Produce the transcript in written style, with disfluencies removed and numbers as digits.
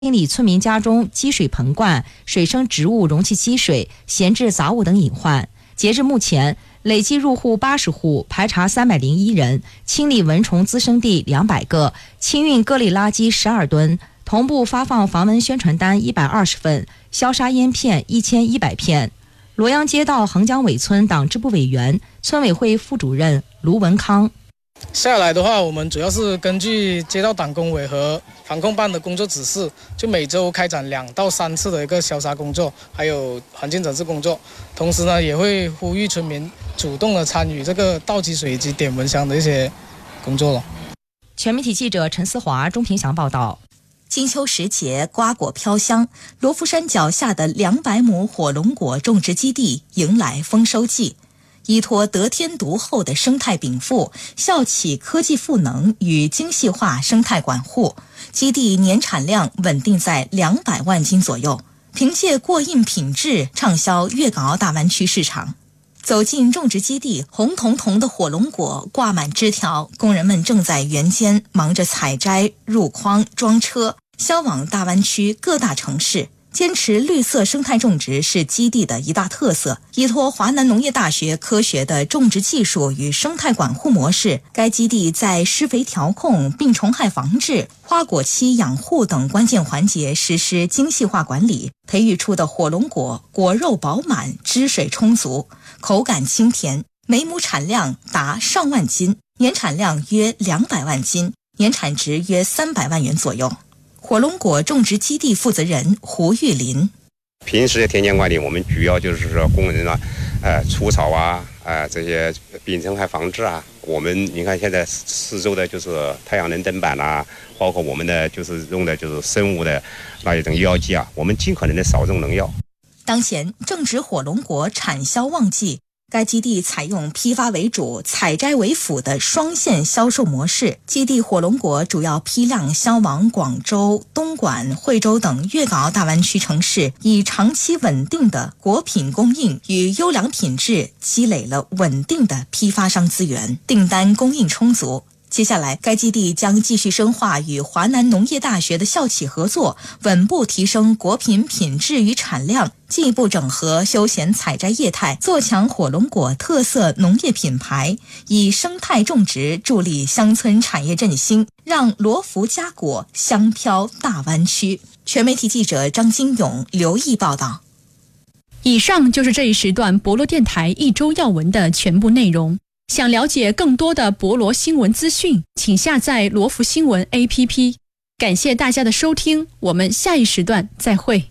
清理村民家中积水盆罐、水生植物容器积水、闲置杂物等隐患。截至目前，累计入户80户，排查301人，清理蚊虫滋生地200个，清运各类垃圾12吨，同步发放防蚊宣传单120份，消杀烟片1100片。罗阳街道横江尾村党支部委员、村委会副主任卢文康。 下来的话，我们主要是根据街道党工委和防控办的工作指示，就每周开展2到3次的一个消杀工作，还有环境整治工作。同时呢，也会呼吁村民主动的参与这个倒积水以及点蚊香的一些工作了。 全媒体记者陈思华、钟平祥报道。 金秋时节，瓜果飘香，罗浮山脚下的200亩火龙果种植基地迎来丰收季。依托得天独厚的生态禀赋，校企科技赋能与精细化生态管护，基地年产量稳定在200万斤左右，凭借过硬品质畅销粤港澳大湾区市场。走进种植基地，红彤彤的火龙果挂满枝条，工人们正在园间忙着采摘、入筐、装车，销往大湾区各大城市。坚持绿色生态种植是基地的一大特色。依托华南农业大学科学的种植技术与生态管护模式，该基地在施肥调控、病虫害防治、花果期养护等关键环节实施精细化管理，培育出的火龙果果肉饱满、汁水充足、口感清甜，每亩产量达上万斤，年产量约200万斤，年产值约300万元左右。火龙果种植基地负责人胡玉林： 平时的田间管理，我们主要就是说工人除草这些病虫害防治啊。我们你看现在四周的就是太阳能灯板包括我们的就是用的就是生物的那一种药剂啊，我们尽可能的少用农药。 当前正值火龙果产销旺季。该基地采用批发为主、采摘为辅的双线销售模式，基地火龙果主要批量销往广州、东莞、惠州等粤港澳大湾区城市，以长期稳定的果品供应与优良品质积累了稳定的批发商资源，订单供应充足。接下来，该基地将继续深化与华南农业大学的校企合作，稳步提升果品品质与产量，进一步整合休闲采摘业态，做强火龙果特色农业品牌，以生态种植助力乡村产业振兴，让罗浮佳果香飘大湾区。全媒体记者张金勇、刘毅报道。 以上就是这一时段博罗电台一周要闻的全部内容。想了解更多的博罗新闻资讯，请下载罗浮新闻 APP。感谢大家的收听，我们下一时段再会。